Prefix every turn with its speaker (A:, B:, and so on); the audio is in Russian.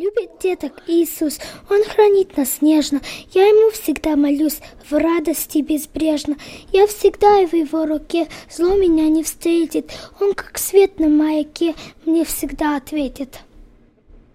A: любит деток Иисус, Он хранит нас нежно. Я Ему всегда молюсь, в радости безбрежно. Я всегда в Его руке, зло меня не встретит. Он как свет на маяке мне всегда ответит.